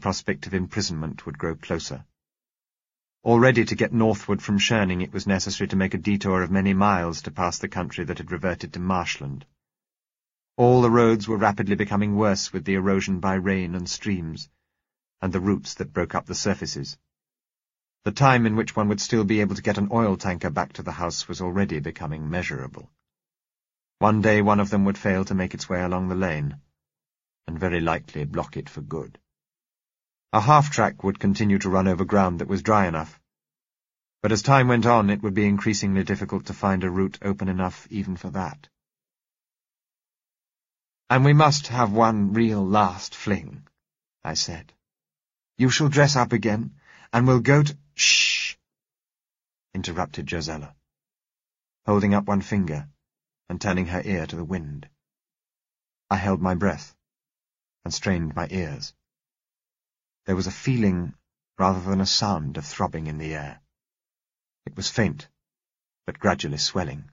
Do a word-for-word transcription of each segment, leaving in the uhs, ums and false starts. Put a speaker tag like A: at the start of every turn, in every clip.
A: prospect of imprisonment would grow closer. Already to get northward from Schöning it was necessary to make a detour of many miles to pass the country that had reverted to marshland. All the roads were rapidly becoming worse with the erosion by rain and streams, and the roots that broke up the surfaces. The time in which one would still be able to get an oil tanker back to the house was already becoming measurable. One day one of them would fail to make its way along the lane, and very likely block it for good. A half-track would continue to run over ground that was dry enough, but as time went on it would be increasingly difficult to find a route open enough even for that. "And we must have one real last fling," I said. "You shall dress up again, and we'll go to—" "Shh!" interrupted Josella, holding up one finger and turning her ear to the wind. I held my breath and strained my ears. There was a feeling rather than a sound of throbbing in the air. It was faint, but gradually swelling.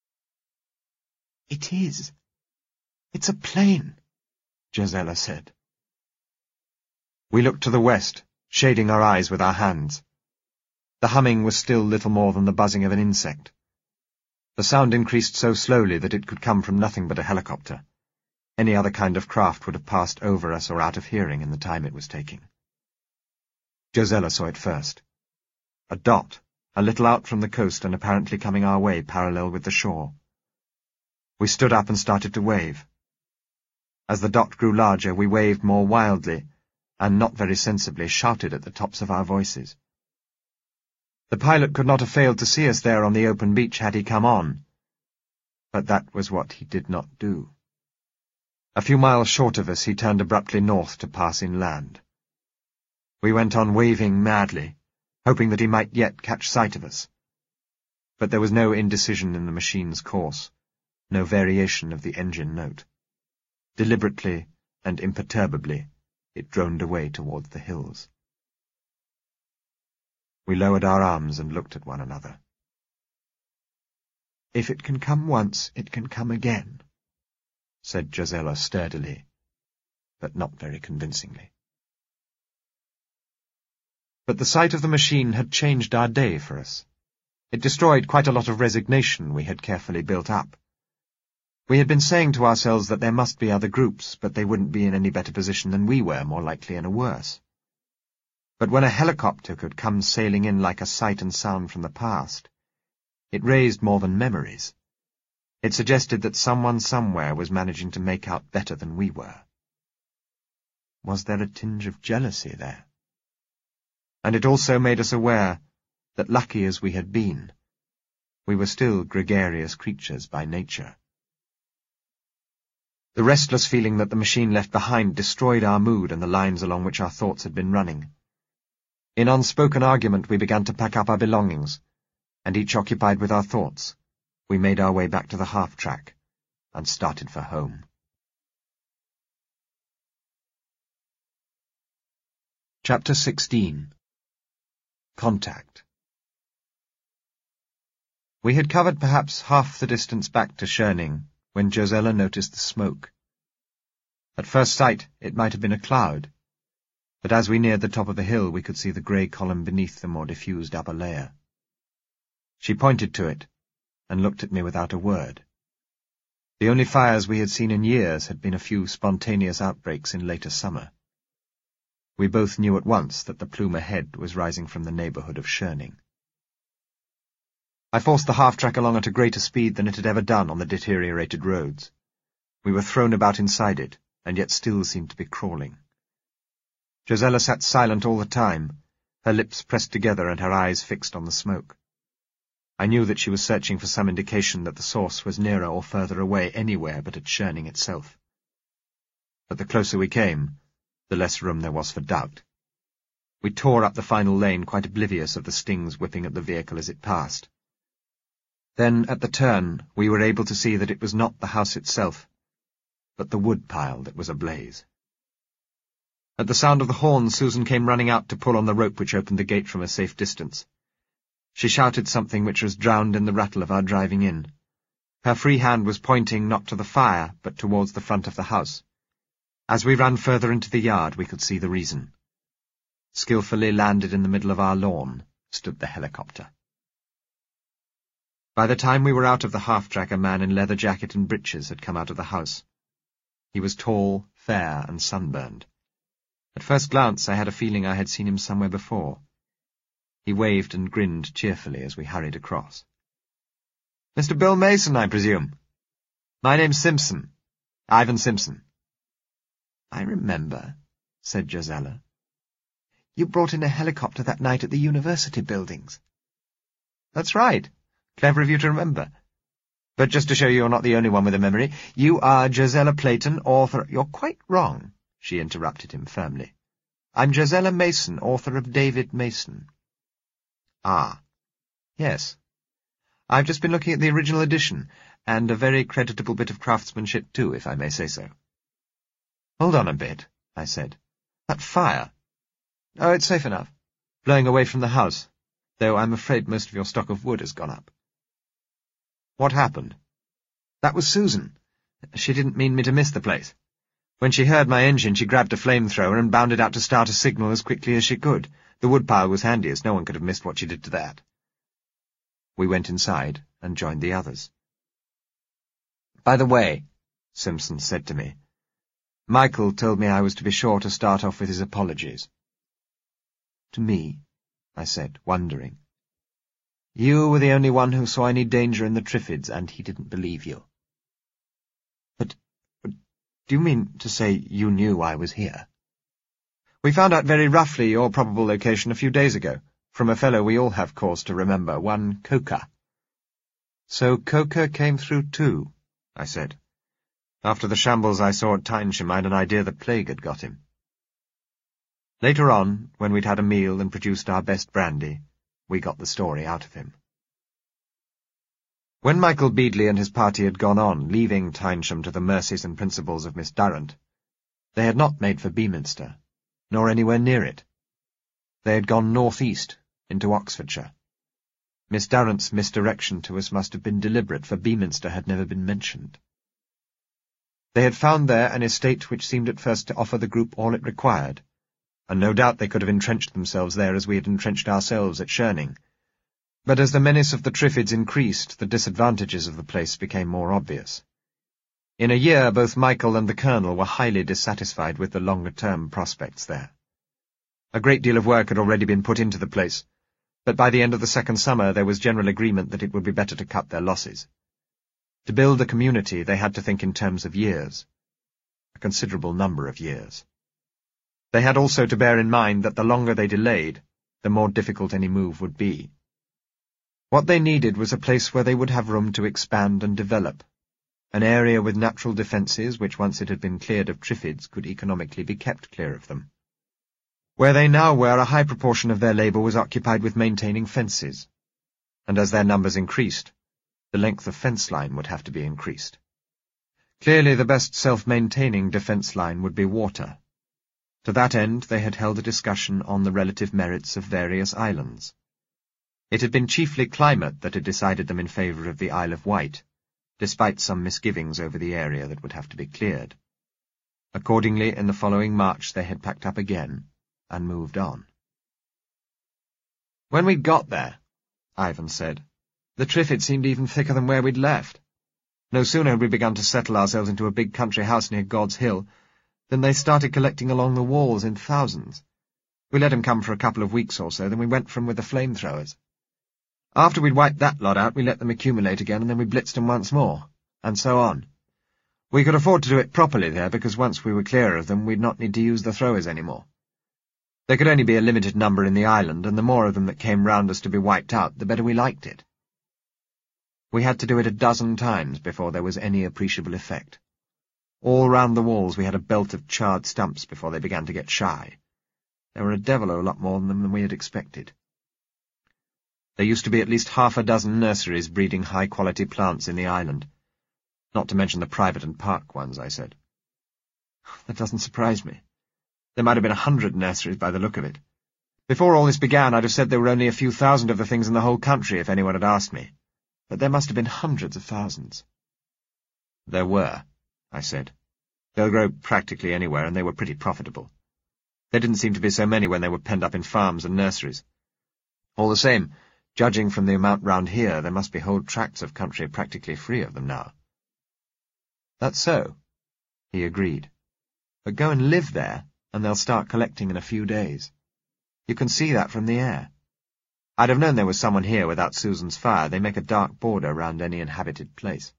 A: "It is. It's a plane," Josella said. We looked to the west, shading our eyes with our hands. The humming was still little more than the buzzing of an insect. The sound increased so slowly that it could come from nothing but a helicopter. Any other kind of craft would have passed over us or out of hearing in the time it was taking. Josella saw it first. A dot, a little out from the coast and apparently coming our way parallel with the shore. We stood up and started to wave. As the dot grew larger, we waved more wildly, and not very sensibly shouted at the tops of our voices. The pilot could not have failed to see us there on the open beach had he come on, but that was what he did not do. A few miles short of us he turned abruptly north to pass inland. We went on waving madly, hoping that he might yet catch sight of us. But there was no indecision in the machine's course, no variation of the engine note. Deliberately and imperturbably, it droned away towards the hills. We lowered our arms and looked at one another. "If it can come once, it can come again," said Josella sturdily, but not very convincingly. But the sight of the machine had changed our day for us. It destroyed quite a lot of resignation we had carefully built up. We had been saying to ourselves that there must be other groups, but they wouldn't be in any better position than we were, more likely in a worse. But when a helicopter could come sailing in like a sight and sound from the past, it raised more than memories. It suggested that someone somewhere was managing to make out better than we were. Was there a tinge of jealousy there? And it also made us aware that, lucky as we had been, we were still gregarious creatures by nature. The restless feeling that the machine left behind destroyed our mood and the lines along which our thoughts had been running. In unspoken argument we began to pack up our belongings, and each occupied with our thoughts, we made our way back to the half-track and started for home. Chapter sixteen. Contact. We had covered perhaps half the distance back to Schöning when Josella noticed the smoke. At first sight it might have been a cloud, but as we neared the top of the hill we could see the grey column beneath the more diffused upper layer. She pointed to it, and looked at me without a word. The only fires we had seen in years had been a few spontaneous outbreaks in later summer. We both knew at once that the plume ahead was rising from the neighbourhood of Schöning. I forced the half-track along at a greater speed than it had ever done on the deteriorated roads. We were thrown about inside it, and yet still seemed to be crawling. Josella sat silent all the time, her lips pressed together and her eyes fixed on the smoke. I knew that she was searching for some indication that the source was nearer or further away anywhere but at Schöning itself. But the closer we came, the less room there was for doubt. We tore up the final lane, quite oblivious of the stings whipping at the vehicle as it passed. Then, at the turn, we were able to see that it was not the house itself, but the wood pile that was ablaze. At the sound of the horn, Susan came running out to pull on the rope which opened the gate from a safe distance. She shouted something which was drowned in the rattle of our driving in. Her free hand was pointing not to the fire, but towards the front of the house. As we ran further into the yard, we could see the reason. skillfully landed in the middle of our lawn, stood the helicopter. By the time we were out of the half-track, a man in leather jacket and breeches had come out of the house. He was tall, fair, and sunburned. At first glance I had a feeling I had seen him somewhere before. He waved and grinned cheerfully as we hurried across. "Mister Bill Mason, I presume? My name's Simpson. Ivan Simpson." "I remember," said Josella. "You brought in a helicopter that night at the university buildings." "That's right. Clever of you to remember. But just to show you you're not the only one with a memory, you are Josella Playton, author—" "You're quite wrong," she interrupted him firmly. "I'm Josella Mason, author of David Mason." "Ah, yes. I've just been looking at the original edition, and a very creditable bit of craftsmanship too, if I may say so." "Hold on a bit," I said. "That fire—" "Oh, it's safe enough. Blowing away from the house, though I'm afraid most of your stock of wood has gone up." "What happened?" "That was Susan. She didn't mean me to miss the place. When she heard my engine, she grabbed a flamethrower and bounded out to start a signal as quickly as she could. The woodpile was handiest. No one could have missed what she did to that." We went inside and joined the others. "By the way," Simpson said to me, "Michael told me I was to be sure to start off with his apologies." "To me?" I said, wondering. "You were the only one who saw any danger in the Triffids, and he didn't believe you." But, but do you mean to say you knew I was here?" "We found out very roughly your probable location a few days ago, from a fellow we all have cause to remember, one Coker." "So Coker came through too," I said. "After the shambles I saw at Tynesham, I had an idea the plague had got him." Later on, when we'd had a meal and produced our best brandy, we got the story out of him. When Michael Beadley and his party had gone on, leaving Tynesham to the mercies and principles of Miss Durrant, they had not made for Beaminster, nor anywhere near it. They had gone north-east, into Oxfordshire. Miss Durrant's misdirection to us must have been deliberate, for Beaminster had never been mentioned. They had found there an estate which seemed at first to offer the group all it required, and no doubt they could have entrenched themselves there as we had entrenched ourselves at Sherning. But as the menace of the Triffids increased, the disadvantages of the place became more obvious. In a year, both Michael and the Colonel were highly dissatisfied with the longer-term prospects there. A great deal of work had already been put into the place, but by the end of the second summer there was general agreement that it would be better to cut their losses. To build a community, they had to think in terms of years, a considerable number of years. They had also to bear in mind that the longer they delayed, the more difficult any move would be. What they needed was a place where they would have room to expand and develop, an area with natural defences which, once it had been cleared of Triffids, could economically be kept clear of them. Where they now were, a high proportion of their labour was occupied with maintaining fences, and as their numbers increased, the length of fence line would have to be increased. Clearly the best self-maintaining defence line would be water. To that end they had held a discussion on the relative merits of various islands. It had been chiefly climate that had decided them in favour of the Isle of Wight, despite some misgivings over the area that would have to be cleared. Accordingly, in the following March they had packed up again and moved on. "When we got there," Ivan said, "the Triffids seemed even thicker than where we'd left. No sooner had we begun to settle ourselves into a big country house near God's Hill than they started collecting along the walls in thousands. We let 'em come for a couple of weeks or so, then we went for 'em with the flamethrowers. After we'd wiped that lot out, we let them accumulate again, and then we blitzed 'em once more, and so on. We could afford to do it properly there, because once we were clear of them, we'd not need to use the throwers any more. There could only be a limited number in the island, and the more of them that came round us to be wiped out, the better we liked it. We had to do it a dozen times before there was any appreciable effect. All round the walls we had a belt of charred stumps before they began to get shy. There were a devil of a lot more of them than we had expected. There used to be at least half a dozen nurseries breeding high-quality plants in the island, not to mention the private and park ones," I said. "That doesn't surprise me. There might have been a hundred nurseries by the look of it. Before all this began, I'd have said there were only a few thousand of the things in the whole country if anyone had asked me. But there must have been hundreds of thousands." "There were," I said. "They'll grow practically anywhere, and they were pretty profitable. There didn't seem to be so many when they were penned up in farms and nurseries. All the same, judging from the amount round here, there must be whole tracts of country practically free of them now. That's so, he agreed. But go and live there, and they'll start collecting in a few days. You can see that from the air. I'd have known there was someone here without Susan's fire. They make a dark border round any inhabited place.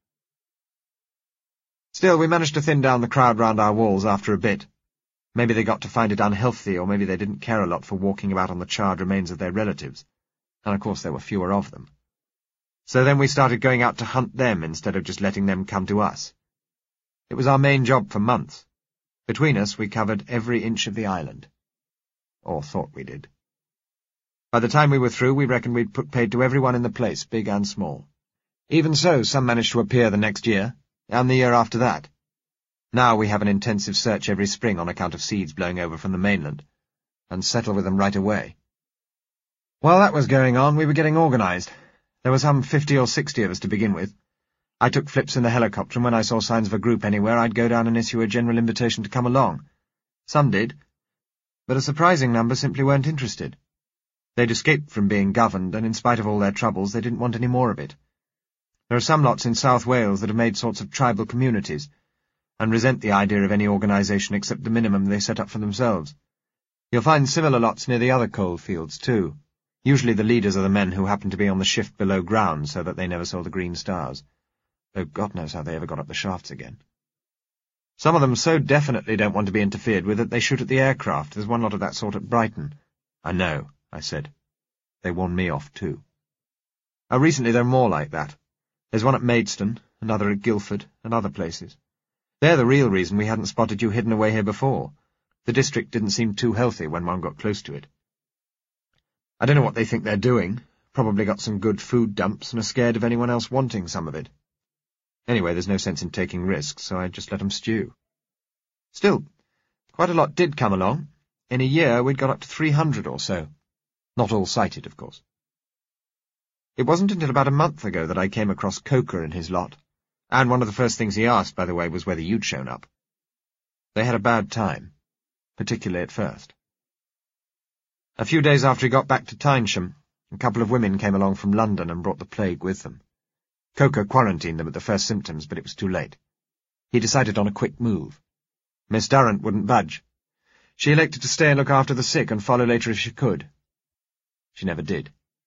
A: Still, we managed to thin down the crowd round our walls after a bit. Maybe they got to find it unhealthy, or maybe they didn't care a lot for walking about on the charred remains of their relatives. And of course there were fewer of them. So then we started going out to hunt them instead of just letting them come to us. It was our main job for months. Between us, we covered every inch of the island. Or thought we did. By the time we were through, we reckoned we'd put paid to everyone in the place, big and small. Even so, some managed to appear the next year, and the year after that. Now we have an intensive search every spring on account of seeds blowing over from the mainland, and settle with them right away. While that was going on, we were getting organised. There were some fifty or sixty of us to begin with. I took flips in the helicopter, and when I saw signs of a group anywhere, I'd go down and issue a general invitation to come along. Some did, but a surprising number simply weren't interested. They'd escaped from being governed, and in spite of all their troubles, they didn't want any more of it. There are some lots in South Wales that have made sorts of tribal communities, and resent the idea of any organisation except the minimum they set up for themselves. You'll find similar lots near the other coal fields, too. Usually the leaders are the men who happen to be on the shift below ground so that they never saw the green stars, though God knows how they ever got up the shafts again. Some of them so definitely don't want to be interfered with that they shoot at the aircraft. There's one lot of that sort at Brighton. I know, I said. They warned me off, too. Oh, recently there are more like that. There's one at Maidstone, another at Guildford, and other places. They're the real reason we hadn't spotted you hidden away here before. The district didn't seem too healthy when one got close to it. I don't know what they think they're doing. Probably got some good food dumps and are scared of anyone else wanting some of it. Anyway, there's no sense in taking risks, so I just let them stew. Still, quite a lot did come along. In a year, we'd got up to three hundred or so. Not all sighted, of course. It wasn't until about a month ago that I came across Coker and his lot, and one of the first things he asked, by the way, was whether you'd shown up. They had a bad time, particularly at first. A few days after he got back to Tynesham, a couple of women came along from London and brought the plague with them. Coker quarantined them at the first symptoms, but it was too late. He decided on a quick move. Miss Durrant wouldn't budge. She elected to stay and look after the sick and follow later if she could. She never did.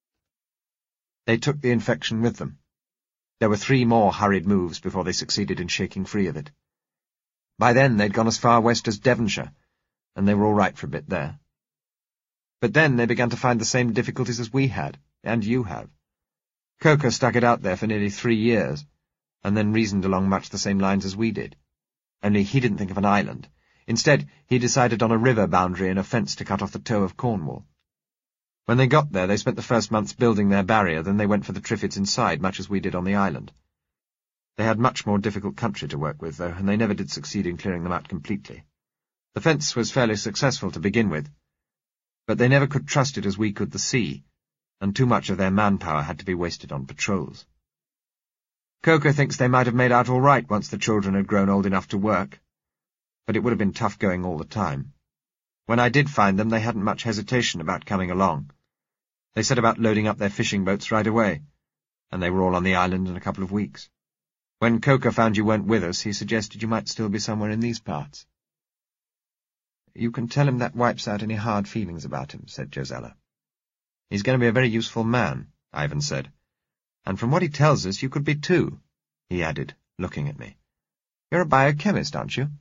A: They took the infection with them. There were three more hurried moves before they succeeded in shaking free of it. By then they'd gone as far west as Devonshire, and they were all right for a bit there. But then they began to find the same difficulties as we had, and you have. Coker stuck it out there for nearly three years, and then reasoned along much the same lines as we did. Only he didn't think of an island. Instead, he decided on a river boundary and a fence to cut off the toe of Cornwall. When they got there, they spent the first months building their barrier, then they went for the Triffids inside, much as we did on the island. They had much more difficult country to work with, though, and they never did succeed in clearing them out completely. The fence was fairly successful to begin with, but they never could trust it as we could the sea, and too much of their manpower had to be wasted on patrols. Coker thinks they might have made out all right once the children had grown old enough to work, but it would have been tough going all the time. When I did find them, they hadn't much hesitation about coming along. They set about loading up their fishing boats right away, and they were all on the island in a couple of weeks. When Coker found you weren't with us, he suggested you might still be somewhere in these parts. You can tell him that wipes out any hard feelings about him, said Josella. He's going to be a very useful man, Ivan said. And from what he tells us, you could be too, he added, looking at me. You're a biochemist, aren't you?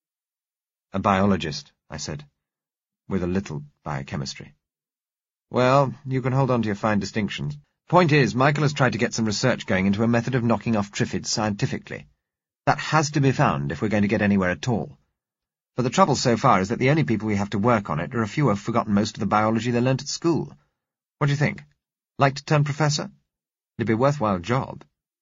A: A biologist, I said, with a little biochemistry. Well, you can hold on to your fine distinctions. Point is, Michael has tried to get some research going into a method of knocking off Triffids scientifically. That has to be found if we're going to get anywhere at all. But the trouble so far is that the only people we have to work on it are a few who have forgotten most of the biology they learnt at school. What do you think? Like to turn professor? It'd be a worthwhile job.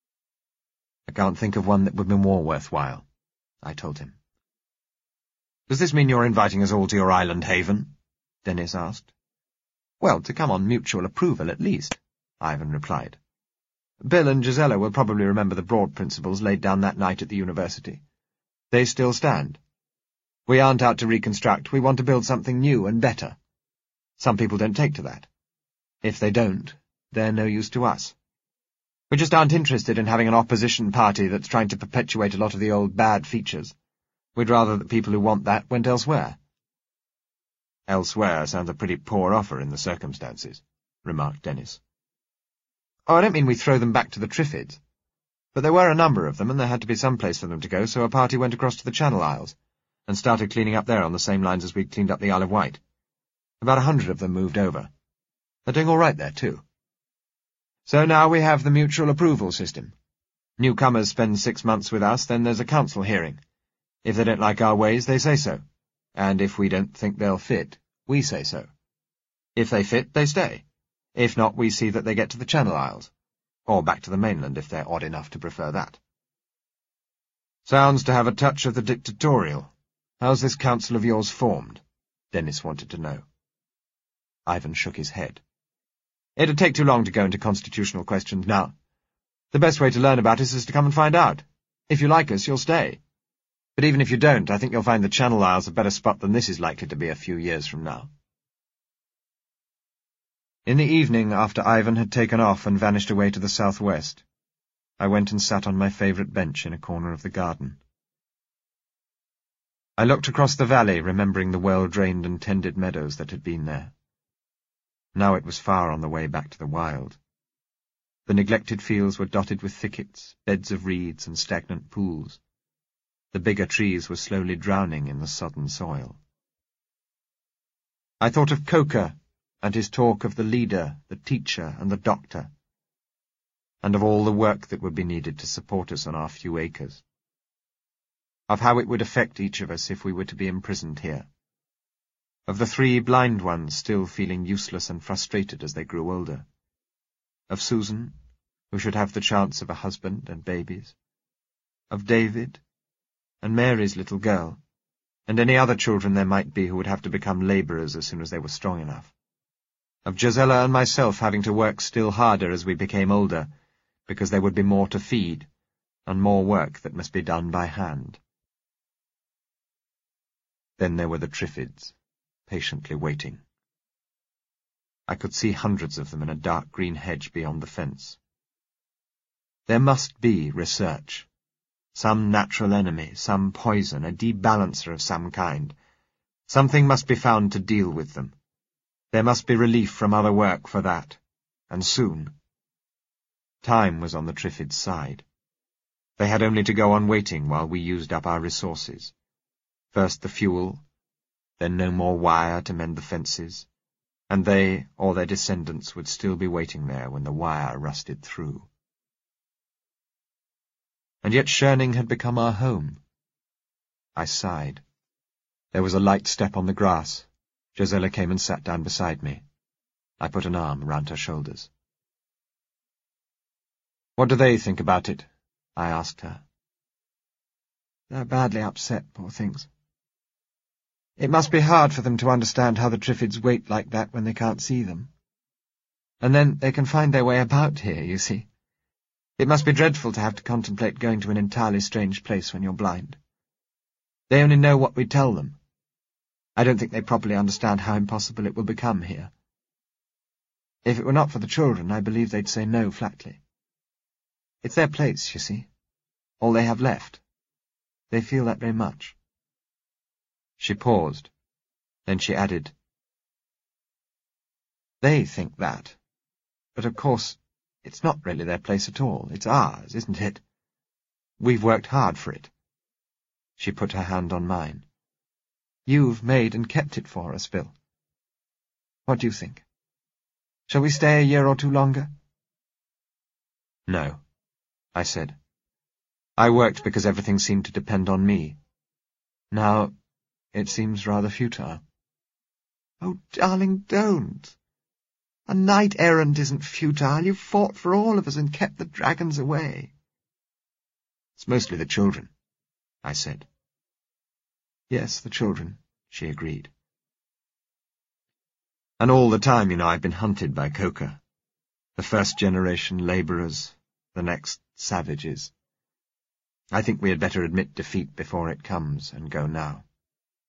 A: I can't think of one that would be more worthwhile, I told him. Does this mean you're inviting us all to your island haven? Dennis asked. Well, to come on mutual approval at least, Ivan replied. Bill and Gisela will probably remember the broad principles laid down that night at the university. They still stand. We aren't out to reconstruct, we want to build something new and better. Some people don't take to that. If they don't, they're no use to us. We just aren't interested in having an opposition party that's trying to perpetuate a lot of the old bad features. We'd rather that people who want that went elsewhere. Elsewhere sounds a pretty poor offer in the circumstances, remarked Dennis. Oh, I don't mean we throw them back to the Triffids. But there were a number of them, and there had to be some place for them to go, so a party went across to the Channel Isles, and started cleaning up there on the same lines as we'd cleaned up the Isle of Wight. About a hundred of them moved over. They're doing all right there, too. So now we have the mutual approval system. Newcomers spend six months with us, then there's a council hearing. If they don't like our ways, they say so. And if we don't think they'll fit, we say so. If they fit, they stay. If not, we see that they get to the Channel Isles. Or back to the mainland, if they're odd enough to prefer that. Sounds to have a touch of the dictatorial. How's this council of yours formed? Dennis wanted to know. Ivan shook his head. It'd take too long to go into constitutional questions now. The best way to learn about us is to come and find out. If you like us, you'll stay. But even if you don't, I think you'll find the Channel Isles a better spot than this is likely to be a few years from now. In the evening, after Ivan had taken off and vanished away to the southwest, I went and sat on my favourite bench in a corner of the garden. I looked across the valley, remembering the well-drained and tended meadows that had been there. Now it was far on the way back to the wild. The neglected fields were dotted with thickets, beds of reeds and stagnant pools. The bigger trees were slowly drowning in the sodden soil. I thought of Coker and his talk of the leader, the teacher, and the doctor, and of all the work that would be needed to support us on our few acres, of how it would affect each of us if we were to be imprisoned here, of the three blind ones still feeling useless and frustrated as they grew older, of Susan, who should have the chance of a husband and babies, of David, and Mary's little girl, and any other children there might be who would have to become labourers as soon as they were strong enough, of Josella and myself having to work still harder as we became older, because there would be more to feed, and more work that must be done by hand. Then there were the Triffids, patiently waiting. I could see hundreds of them in a dark green hedge beyond the fence. There must be research. Some natural enemy, some poison, a debalancer of some kind. Something must be found to deal with them. There must be relief from other work for that, and soon. Time was on the Triffids' side. They had only to go on waiting while we used up our resources. First the fuel, then no more wire to mend the fences, and they or their descendants would still be waiting there when the wire rusted through. And yet Shurning had become our home. I sighed. There was a light step on the grass. Josella came and sat down beside me. I put an arm round her shoulders. What do they think about it? I asked her. They're badly upset, poor things. It must be hard for them to understand how the Triffids wait like that when they can't see them. And then they can find their way about here, you see. It must be dreadful to have to contemplate going to an entirely strange place when you're blind. They only know what we tell them. I don't think they properly understand how impossible it will become here. If it were not for the children, I believe they'd say no flatly. It's their place, you see. All they have left. They feel that very much. She paused. Then she added, They think that. But of course, it's not really their place at all. It's ours, isn't it? We've worked hard for it. She put her hand on mine. You've made and kept it for us, Bill. What do you think? Shall we stay a year or two longer? No, I said. I worked because everything seemed to depend on me. Now, it seems rather futile. Oh, darling, don't. A knight-errant isn't futile. You fought for all of us and kept the dragons away. It's mostly the children, I said. Yes, the children, she agreed. And all the time, you know, I've been hunted by Coker. The first generation labourers, the next savages. I think we had better admit defeat before it comes and go now.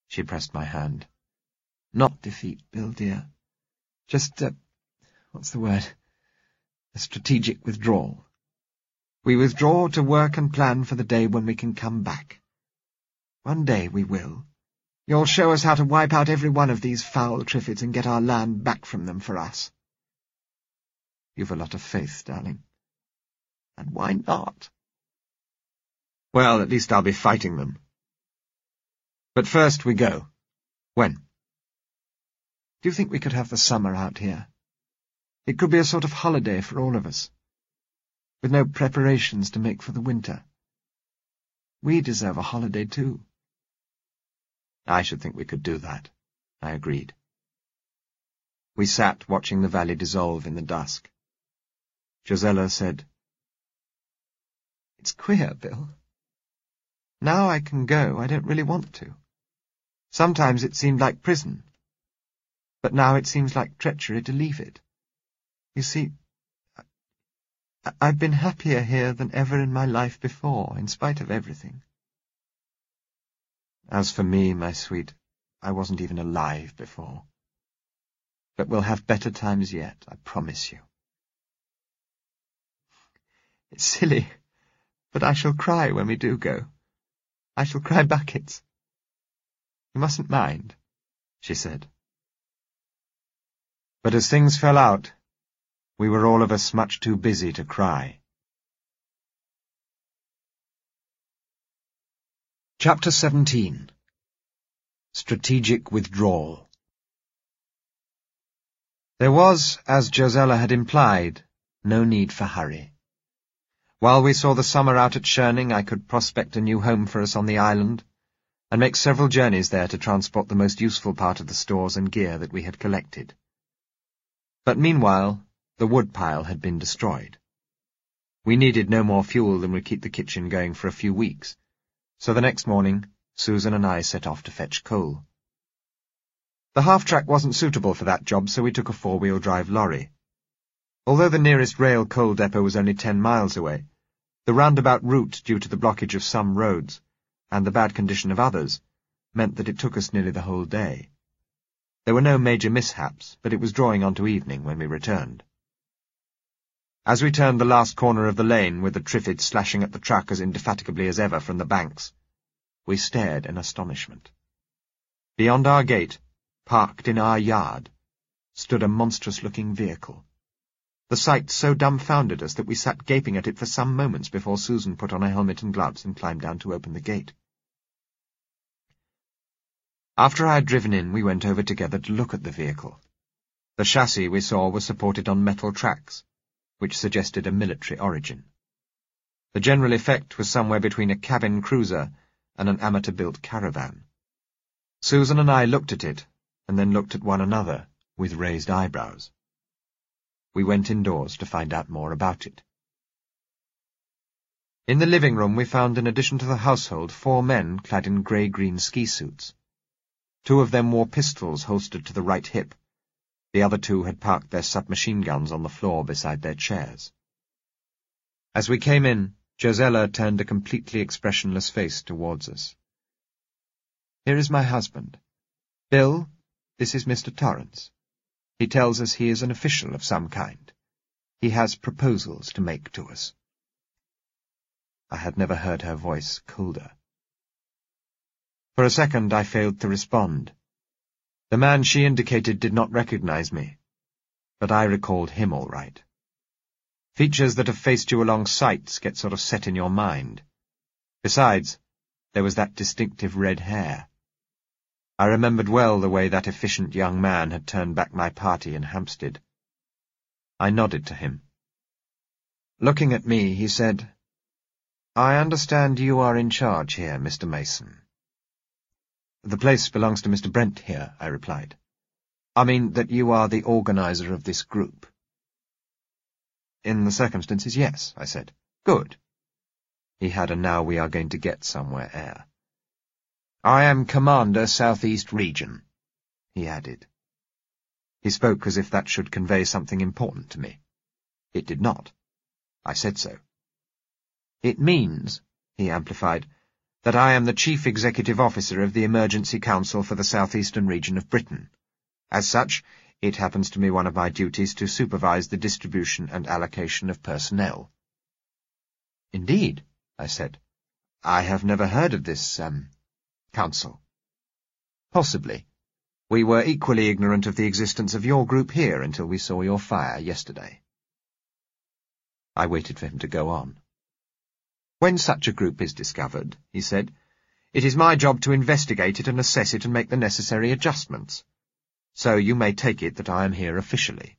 A: She pressed my hand. "Not defeat, Bill, dear. Just, uh, what's the word? A strategic withdrawal. We withdraw to work and plan for the day when we can come back. One day we will. You'll show us how to wipe out every one of these foul Triffids and get our land back from them for us." "You've a lot of faith, darling." "And why not?" "Well, at least I'll be fighting them. But first we go. When?" "Do you think we could have the summer out here? It could be a sort of holiday for all of us, with no preparations to make for the winter. We deserve a holiday, too." "I should think we could do that," I agreed. We sat watching the valley dissolve in the dusk. Josella said, "It's queer, Bill. Now I can go, I don't really want to. Sometimes it seemed like prison, but now it seems like treachery to leave it. You see, I I've been happier here than ever in my life before, in spite of everything." "As for me, my sweet, I wasn't even alive before. But we'll have better times yet, I promise you." "It's silly, but I shall cry when we do go. I shall cry buckets. You mustn't mind," she said. But as things fell out, we were all of us much too busy to cry. Chapter seventeen. Strategic Withdrawal. There was, as Josella had implied, no need for hurry. While we saw the summer out at Sherning, I could prospect a new home for us on the island, and make several journeys there to transport the most useful part of the stores and gear that we had collected. But meanwhile, the woodpile had been destroyed. We needed no more fuel than would keep the kitchen going for a few weeks, so the next morning Susan and I set off to fetch coal. The half-track wasn't suitable for that job, so we took a four-wheel drive lorry. Although the nearest rail coal depot was only ten miles away, the roundabout route due to the blockage of some roads, and the bad condition of others, meant that it took us nearly the whole day. There were no major mishaps, but it was drawing on to evening when we returned. As we turned the last corner of the lane, with the Triffids slashing at the truck as indefatigably as ever from the banks, we stared in astonishment. Beyond our gate, parked in our yard, stood a monstrous-looking vehicle. The sight so dumbfounded us that we sat gaping at it for some moments before Susan put on a helmet and gloves and climbed down to open the gate. After I had driven in, we went over together to look at the vehicle. The chassis we saw was supported on metal tracks, which suggested a military origin. The general effect was somewhere between a cabin cruiser and an amateur-built caravan. Susan and I looked at it, and then looked at one another, with raised eyebrows. We went indoors to find out more about it. In the living room we found, in addition to the household, four men clad in grey-green ski suits. Two of them wore pistols holstered to the right hip. The other two had parked their submachine guns on the floor beside their chairs. As we came in, Josella turned a completely expressionless face towards us. "Here is my husband. Bill, this is Mister Torrance. He tells us he is an official of some kind. He has proposals to make to us." I had never heard her voice colder. For a second I failed to respond. The man she indicated did not recognize me, but I recalled him all right. Features that have faced you along sights get sort of set in your mind. Besides, there was that distinctive red hair. I remembered well the way that efficient young man had turned back my party in Hampstead. I nodded to him. Looking at me, he said, "I understand you are in charge here, Mister Mason." "The place belongs to Mister Brent here," I replied. "I mean that you are the organizer of this group." "In the circumstances, yes," I said. "Good." He had a now we are going to get somewhere air. "I am Commander Southeast Region," he added. He spoke as if that should convey something important to me. It did not. I said so. "It means," he amplified, that I am the Chief Executive Officer of the Emergency Council for the Southeastern region of Britain. As such, it happens to be one of my duties to supervise the distribution and allocation of personnel. Indeed, I said. I have never heard of this, um, council. Possibly. We were equally ignorant of the existence of your group here until we saw your fire yesterday. I waited for him to go on. When such a group is discovered, he said, it is my job to investigate it and assess it and make the necessary adjustments. So you may take it that I am here officially.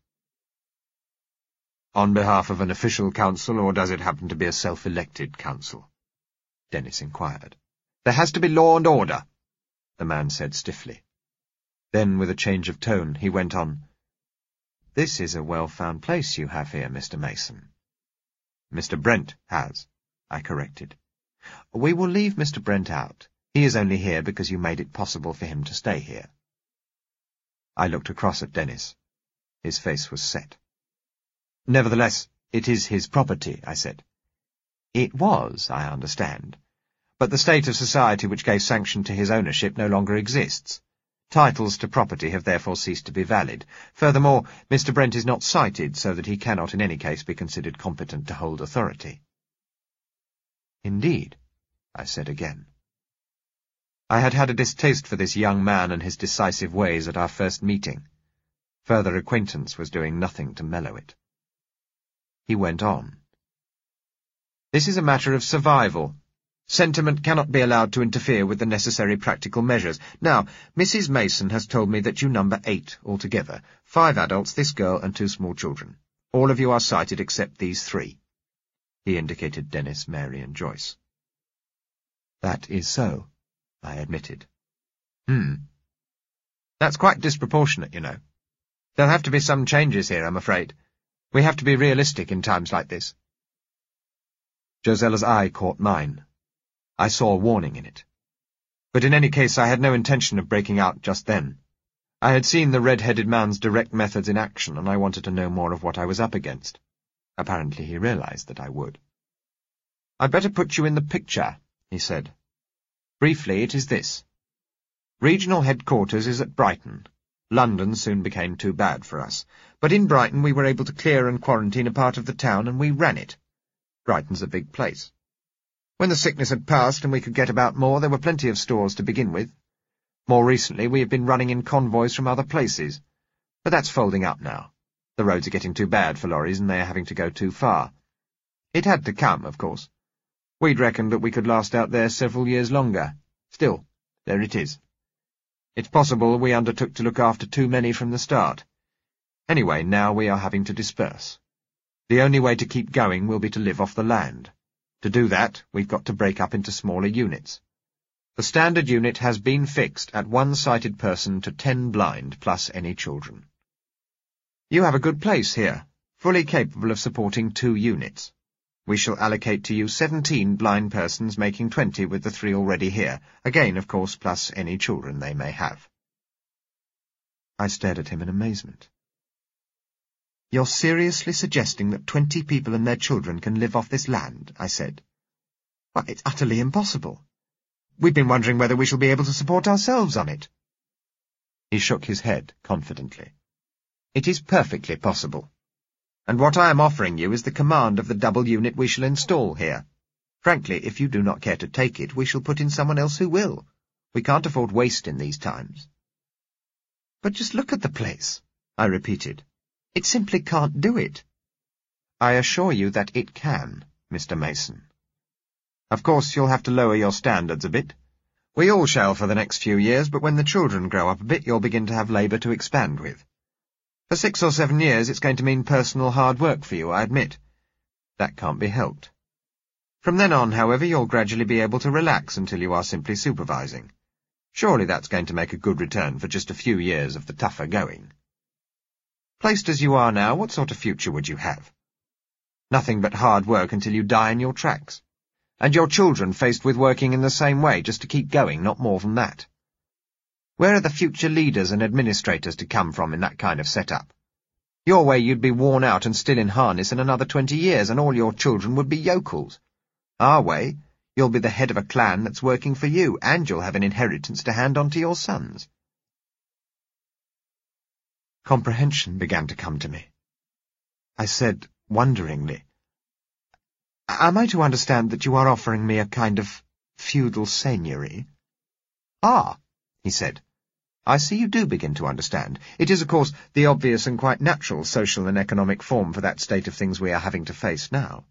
A: On behalf of an official council, or does it happen to be a self-elected council? Dennis inquired. There has to be law and order, the man said stiffly. Then, with a change of tone, he went on, This is a well-found place you have here, Mister Mason. Mister Brent has, I corrected. We will leave Mister Brent out. He is only here because you made it possible for him to stay here. I looked across at Dennis. His face was set. Nevertheless, it is his property, I said. It was, I understand. But the state of society which gave sanction to his ownership no longer exists. Titles to property have therefore ceased to be valid. Furthermore, Mister Brent is not cited, so that he cannot in any case be considered competent to hold authority. Indeed, I said again. I had had a distaste for this young man and his decisive ways at our first meeting. Further acquaintance was doing nothing to mellow it. He went on. This is a matter of survival. Sentiment cannot be allowed to interfere with the necessary practical measures. Now, Missus Mason has told me that you number eight altogether, five adults, this girl, and two small children. All of you are cited except these three. He indicated Dennis, Mary, and Joyce. That is so, I admitted. Hmm. That's quite disproportionate, you know. There'll have to be some changes here, I'm afraid. We have to be realistic in times like this. Josella's eye caught mine. I saw warning in it. But in any case, I had no intention of breaking out just then. I had seen the red-headed man's direct methods in action, and I wanted to know more of what I was up against. Apparently he realized that I would. I'd better put you in the picture, he said. Briefly, it is this. Regional headquarters is at Brighton. London soon became too bad for us. But in Brighton we were able to clear and quarantine a part of the town, and we ran it. Brighton's a big place. When the sickness had passed and we could get about more, there were plenty of stores to begin with. More recently we have been running in convoys from other places. But that's folding up now. The roads are getting too bad for lorries, and they are having to go too far. It had to come, of course. We'd reckoned that we could last out there several years longer. Still, there it is. It's possible we undertook to look after too many from the start. Anyway, now we are having to disperse. The only way to keep going will be to live off the land. To do that, we've got to break up into smaller units. The standard unit has been fixed at one sighted person to ten blind, plus any children. You have a good place here, fully capable of supporting two units. We shall allocate to you seventeen blind persons, making twenty with the three already here, again, of course, plus any children they may have. I stared at him in amazement. You're seriously suggesting that twenty people and their children can live off this land? I said. Why, it's utterly impossible. We've been wondering whether we shall be able to support ourselves on it. He shook his head confidently. It is perfectly possible. And what I am offering you is the command of the double unit we shall install here. Frankly, if you do not care to take it, we shall put in someone else who will. We can't afford waste in these times. But just look at the place, I repeated. It simply can't do it. I assure you that it can, Mister Mason. Of course, you'll have to lower your standards a bit. We all shall for the next few years, but when the children grow up a bit, you'll begin to have labour to expand with. For six or seven years, it's going to mean personal hard work for you, I admit. That can't be helped. From then on, however, you'll gradually be able to relax until you are simply supervising. Surely that's going to make a good return for just a few years of the tougher going. Placed as you are now, what sort of future would you have? Nothing but hard work until you die in your tracks. And your children faced with working in the same way, just to keep going, not more than that. Where are the future leaders and administrators to come from in that kind of setup? Your way you'd be worn out and still in harness in another twenty years, and all your children would be yokels. Our way, You'll be the head of a clan that's working for you, and you'll have an inheritance to hand on to your sons. Comprehension began to come to me. I said, wonderingly, Am I to understand that you are offering me a kind of feudal seigneury? Ah, he said. I see you do begin to understand. It is, of course, the obvious and quite natural social and economic form for that state of things we are having to face now.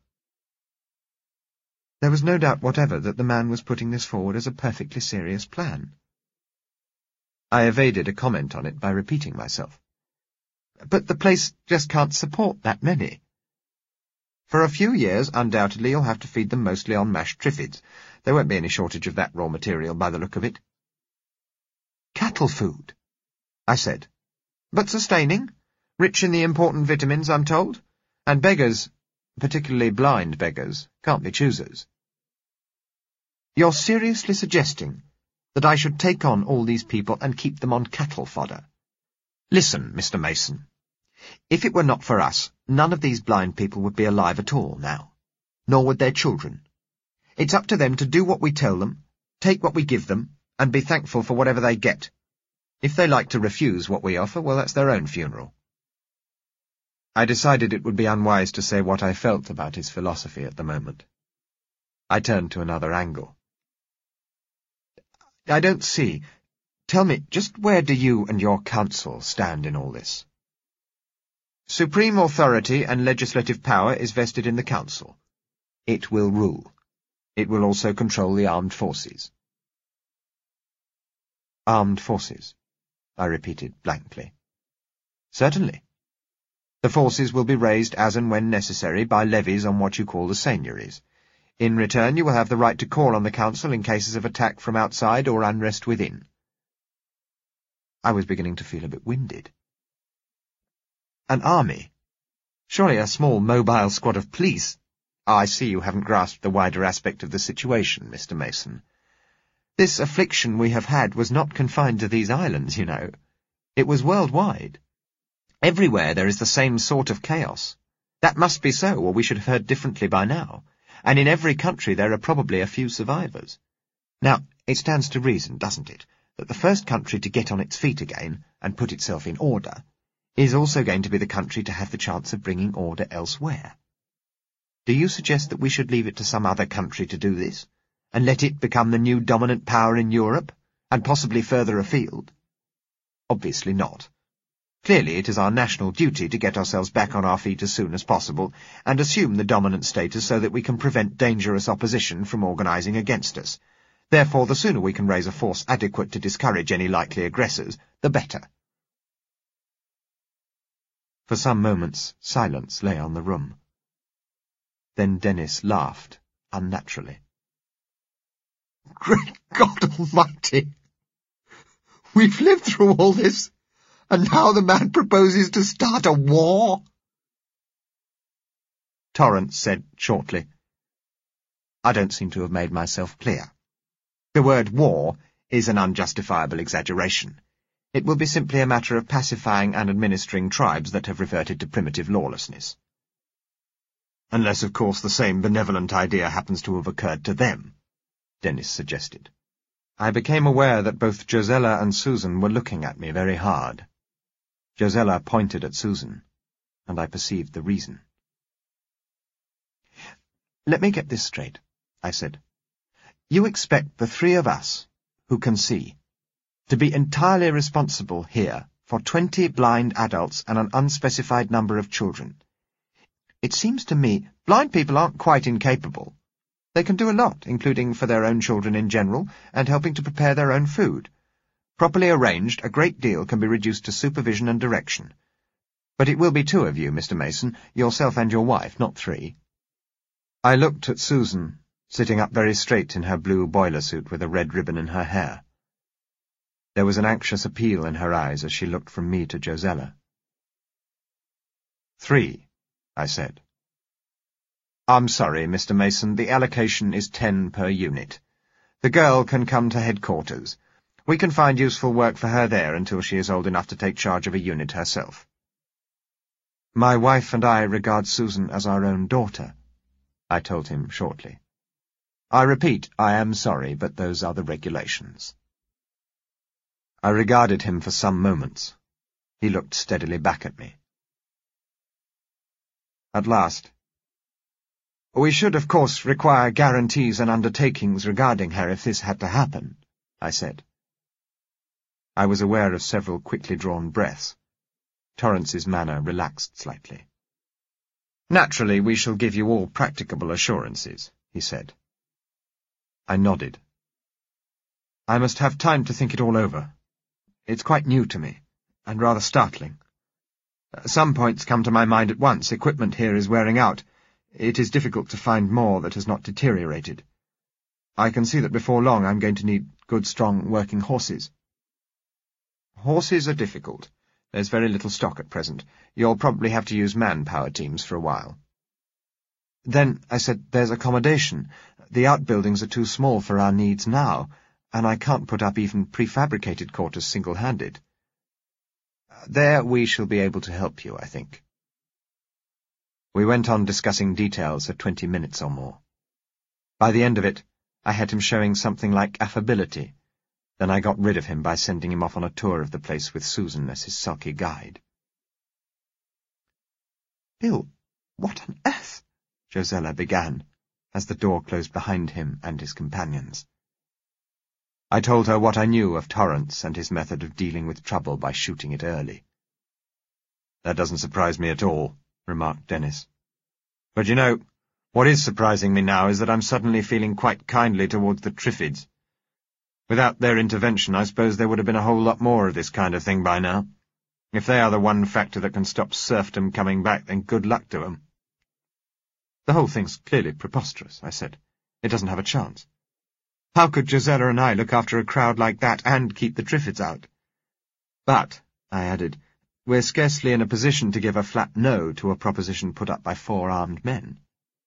A: There was no doubt whatever that the man was putting this forward as a perfectly serious plan. I evaded a comment on it by repeating myself. But the place just can't support that many. For a few years, undoubtedly, you'll have to feed them mostly on mashed triffids. There won't be any shortage of that raw material by the look of it. Cattle food, I said. But sustaining, rich in the important vitamins, I'm told, and beggars, particularly blind beggars, can't be choosers. You're seriously suggesting that I should take on all these people and keep them on cattle fodder? Listen, Mister Mason. If it were not for us, none of these blind people would be alive at all now, nor would their children. It's up to them to do what we tell them, take what we give them, and be thankful for whatever they get. If they like to refuse what we offer, well, that's their own funeral. I decided it would be unwise to say what I felt about his philosophy at the moment. I turned to another angle. I don't see. Tell me, just where do you and your council stand in all this? Supreme authority and legislative power is vested in the council. It will rule. It will also control the armed forces. Armed forces, I repeated blankly. Certainly. The forces will be raised as and when necessary by levies on what you call the seigneuries. In return, you will have the right to call on the council in cases of attack from outside or unrest within. I was beginning to feel a bit winded. An army? Surely a small mobile squad of police? I see you haven't grasped the wider aspect of the situation, Mister Mason. This affliction we have had was not confined to these islands, you know. It was worldwide. Everywhere there is the same sort of chaos. That must be so, or we should have heard differently by now. And in every country there are probably a few survivors. Now, it stands to reason, doesn't it, that the first country to get on its feet again and put itself in order is also going to be the country to have the chance of bringing order elsewhere. Do you suggest that we should leave it to some other country to do this, and let it become the new dominant power in Europe, and possibly further afield? Obviously not. Clearly it is our national duty to get ourselves back on our feet as soon as possible, and assume the dominant status so that we can prevent dangerous opposition from organising against us. Therefore, the sooner we can raise a force adequate to discourage any likely aggressors, the better. For some moments, silence lay on the room. Then Dennis laughed, unnaturally. Great God Almighty! We've lived through all this, and now the man proposes to start a war? Torrance said shortly, I don't seem to have made myself clear. The word war is an unjustifiable exaggeration. It will be simply a matter of pacifying and administering tribes that have reverted to primitive lawlessness. Unless, of course, the same benevolent idea happens to have occurred to them, Dennis suggested. I became aware that both Josella and Susan were looking at me very hard. Josella pointed at Susan, and I perceived the reason. Let me get this straight, I said. You expect the three of us, who can see, to be entirely responsible here for twenty blind adults and an unspecified number of children. It seems to me blind people aren't quite incapable. They can do a lot, including for their own children in general, and helping to prepare their own food. Properly arranged, a great deal can be reduced to supervision and direction. But it will be two of you, Mister Mason, yourself and your wife, not three. I looked at Susan, sitting up very straight in her blue boiler suit with a red ribbon in her hair. There was an anxious appeal in her eyes as she looked from me to Josella. Three, I said. I'm sorry, Mister Mason, the allocation is ten per unit. The girl can come to headquarters. We can find useful work for her there until she is old enough to take charge of a unit herself. My wife and I regard Susan as our own daughter, I told him shortly. I repeat, I am sorry, but those are the regulations. I regarded him for some moments. He looked steadily back at me. At last, "We should, of course, require guarantees and undertakings regarding her if this had to happen," I said. I was aware of several quickly drawn breaths. Torrance's manner relaxed slightly. "Naturally, we shall give you all practicable assurances," he said. I nodded. "I must have time to think it all over. It's quite new to me, and rather startling. Some points come to my mind at once. Equipment here is wearing out. It is difficult to find more that has not deteriorated. I can see that before long I'm going to need good, strong, working horses." "Horses are difficult. There's very little stock at present. You'll probably have to use manpower teams for a while." "Then," I said, "there's accommodation. The outbuildings are too small for our needs now, and I can't put up even prefabricated quarters single-handed." "There we shall be able to help you, I think." We went on discussing details for twenty minutes or more. By the end of it, I had him showing something like affability. Then I got rid of him by sending him off on a tour of the place with Susan as his sulky guide. "Bill, what on earth?" Josella began, as the door closed behind him and his companions. I told her what I knew of Torrance and his method of dealing with trouble by shooting it early. "That doesn't surprise me at all," remarked Dennis. "But you know, what is surprising me now is that I'm suddenly feeling quite kindly towards the Triffids. Without their intervention, I suppose there would have been a whole lot more of this kind of thing by now. If they are the one factor that can stop serfdom coming back, then good luck to them." "The whole thing's clearly preposterous," I said. "It doesn't have a chance. How could Josella and I look after a crowd like that and keep the Triffids out? But," I added, "we're scarcely in a position to give a flat no to a proposition put up by four armed men."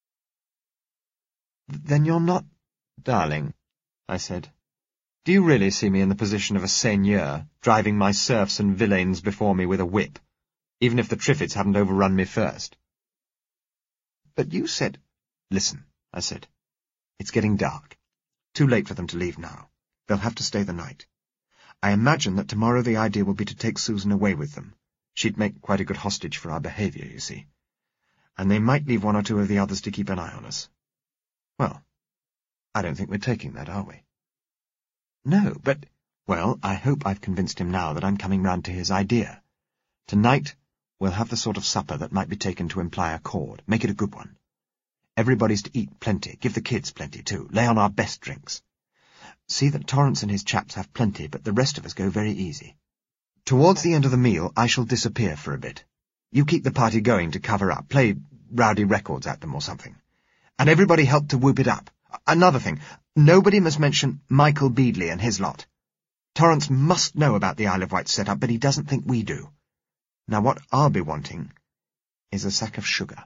A: "Then you're not—" "Darling," I said, "do you really see me in the position of a seigneur, driving my serfs and villeins before me with a whip, even if the Triffids hadn't overrun me first?" "But you said—" "Listen," I said. "It's getting dark. Too late for them to leave now. They'll have to stay the night. I imagine that tomorrow the idea will be to take Susan away with them. She'd make quite a good hostage for our behaviour, you see. And they might leave one or two of the others to keep an eye on us. Well, I don't think we're taking that, are we?" "No, but—" "Well, I hope I've convinced him now that I'm coming round to his idea. Tonight we'll have the sort of supper that might be taken to imply accord. Make it a good one. Everybody's to eat plenty. Give the kids plenty, too. Lay on our best drinks. See that Torrance and his chaps have plenty, but the rest of us go very easy. Towards the end of the meal, I shall disappear for a bit. You keep the party going to cover up. Play rowdy records at them or something. And everybody help to whoop it up. Another thing, nobody must mention Michael Beadley and his lot. Torrance must know about the Isle of Wight setup, but he doesn't think we do. Now what I'll be wanting is a sack of sugar."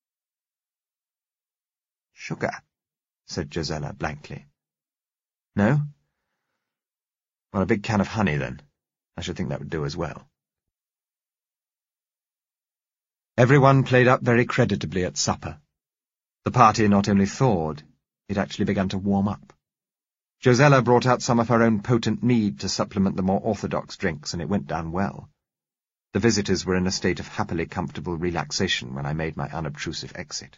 A: "Sugar?" said Josella blankly. "No? Well, a big can of honey, then. I should think that would do as well." Everyone played up very creditably at supper. The party not only thawed, it actually began to warm up. Josella brought out some of her own potent mead to supplement the more orthodox drinks, and it went down well. The visitors were in a state of happily comfortable relaxation when I made my unobtrusive exit.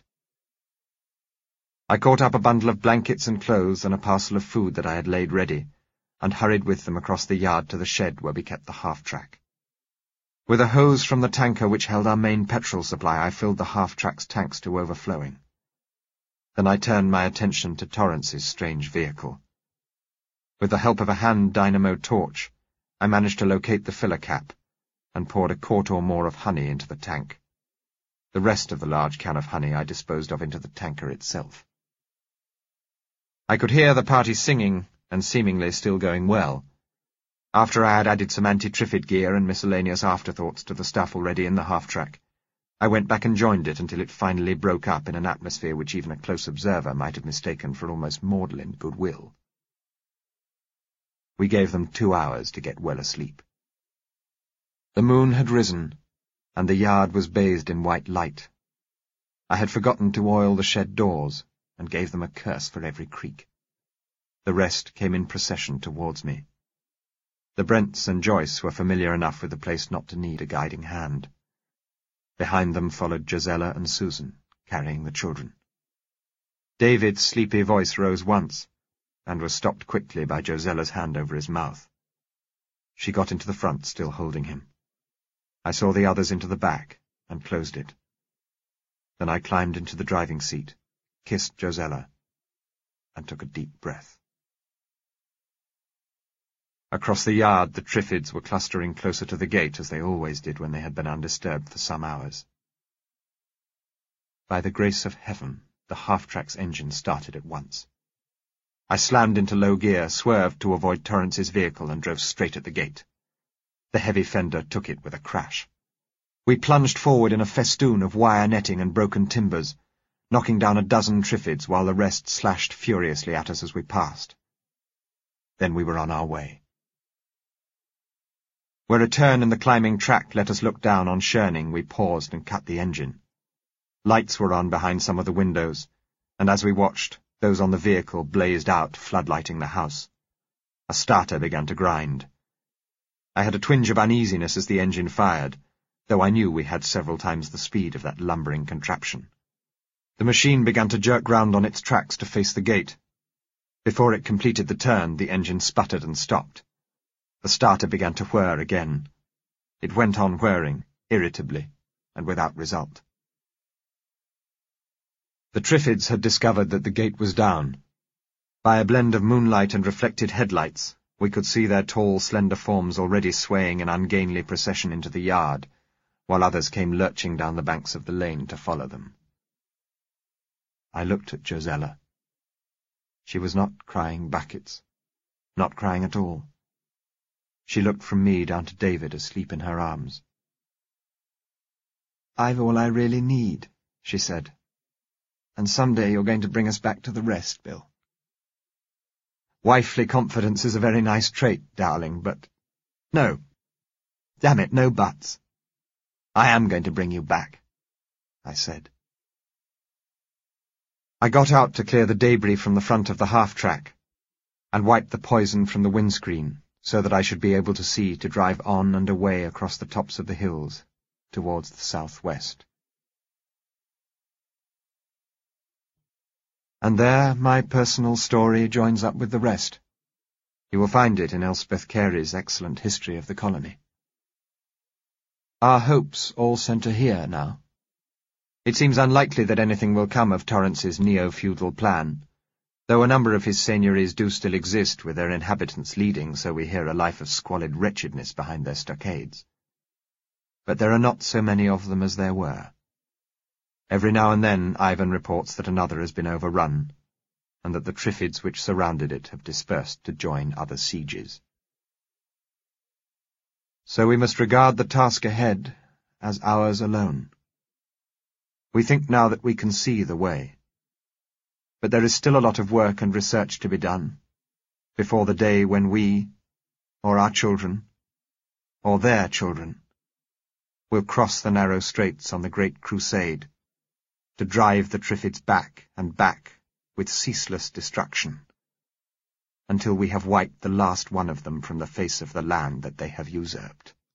A: I caught up a bundle of blankets and clothes and a parcel of food that I had laid ready, and hurried with them across the yard to the shed where we kept the half-track. With a hose from the tanker which held our main petrol supply, I filled the half-track's tanks to overflowing. Then I turned my attention to Torrance's strange vehicle. With the help of a hand dynamo torch, I managed to locate the filler cap, and poured a quart or more of honey into the tank. The rest of the large can of honey I disposed of into the tanker itself. I could hear the party singing, and seemingly still going well. After I had added some anti-Triffid gear and miscellaneous afterthoughts to the stuff already in the half-track, I went back and joined it until it finally broke up in an atmosphere which even a close observer might have mistaken for almost maudlin goodwill. We gave them two hours to get well asleep. The moon had risen, and the yard was bathed in white light. I had forgotten to oil the shed doors, and gave them a curse for every creak. The rest came in procession towards me. The Brents and Joyce were familiar enough with the place not to need a guiding hand. Behind them followed Josella and Susan, carrying the children. David's sleepy voice rose once, and was stopped quickly by Josella's hand over his mouth. She got into the front, still holding him. I saw the others into the back, and closed it. Then I climbed into the driving seat, kissed Josella, and took a deep breath. Across the yard the Triffids were clustering closer to the gate, as they always did when they had been undisturbed for some hours. By the grace of heaven, the half-track's engine started at once. I slammed into low gear, swerved to avoid Torrance's vehicle, and drove straight at the gate. The heavy fender took it with a crash. We plunged forward in a festoon of wire netting and broken timbers, knocking down a dozen Triffids while the rest slashed furiously at us as we passed. Then we were on our way. Where a turn in the climbing track let us look down on Sherning, we paused and cut the engine. Lights were on behind some of the windows, and as we watched, those on the vehicle blazed out, floodlighting the house. A starter began to grind. I had a twinge of uneasiness as the engine fired, though I knew we had several times the speed of that lumbering contraption. The machine began to jerk round on its tracks to face the gate. Before it completed the turn, the engine sputtered and stopped. The starter began to whir again. It went on whirring, irritably, and without result. The Triffids had discovered that the gate was down. By a blend of moonlight and reflected headlights, we could see their tall, slender forms already swaying in ungainly procession into the yard, while others came lurching down the banks of the lane to follow them. I looked at Josella. She was not crying buckets, not crying at all. She looked from me down to David asleep in her arms. "I've all I really need," she said. "And someday you're going to bring us back to the rest, Bill." Wifely confidence is a very nice trait, darling, but... No. Damn it, no buts. I am going to bring you back, I said. I got out to clear the debris from the front of the half-track, and wiped the poison from the windscreen, so that I should be able to see to drive on and away across the tops of the hills, towards the southwest. And there my personal story joins up with the rest. You will find it in Elspeth Carey's excellent history of the colony. Our hopes all centre here now. It seems unlikely that anything will come of Torrance's neo-feudal plan, though a number of his seigneuries do still exist, with their inhabitants leading, so we hear, a life of squalid wretchedness behind their stockades. But there are not so many of them as there were. Every now and then Ivan reports that another has been overrun, and that the Triffids which surrounded it have dispersed to join other sieges. So we must regard the task ahead as ours alone. We think now that we can see the way. But there is still a lot of work and research to be done, before the day when we, or our children, or their children, will cross the narrow straits on the great crusade, to drive the Triffids back and back with ceaseless destruction, until we have wiped the last one of them from the face of the land that they have usurped.